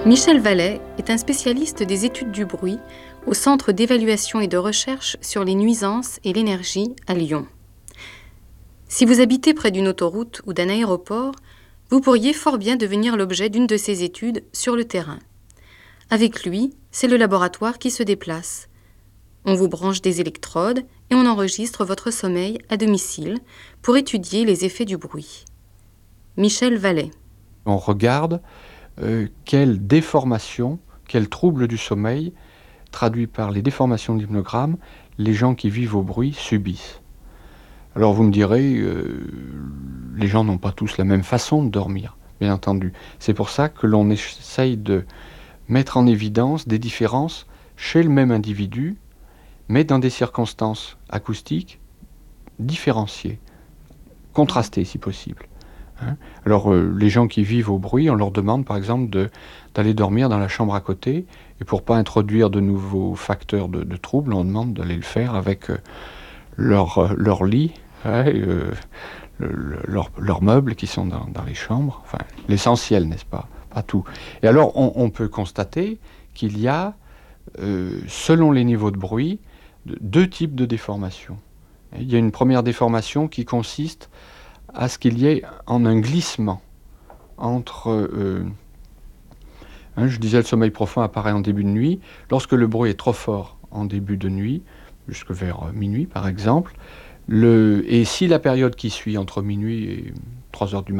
Michel Vallet est un spécialiste des études du bruit au Centre d'évaluation et de recherche sur les nuisances et l'énergie à Lyon. Si vous habitez près d'une autoroute ou d'un aéroport, vous pourriez fort bien devenir l'objet d'une de ces études sur le terrain. Avec lui, c'est le laboratoire qui se déplace. On vous branche des électrodes et on enregistre votre sommeil à domicile pour étudier les effets du bruit. Michel Vallet. On regarde quelle déformation, quel trouble du sommeil, traduit par les déformations de l'hypnogramme, les gens qui vivent au bruit subissent. Alors vous me direz, les gens n'ont pas tous la même façon de dormir, bien entendu. C'est pour ça que l'on essaye de mettre en évidence des différences chez le même individu, mais dans des circonstances acoustiques différenciées, contrastées si possible. Alors les gens qui vivent au bruit, on leur demande par exemple d'aller dormir dans la chambre à côté, et pour ne pas introduire de nouveaux facteurs de troubles, on demande d'aller le faire avec leur lit, leurs meubles qui sont dans les chambres, enfin l'essentiel, n'est-ce pas? Pas tout. Et alors on peut constater qu'il y a, selon les niveaux de bruit, deux types de déformations. Il y a une première déformation qui consiste à ce qu'il y ait un glissement entre... je disais, le sommeil profond apparaît en début de nuit. Lorsque le bruit est trop fort en début de nuit, jusque vers minuit par exemple, et si la période qui suit entre minuit et 3 heures du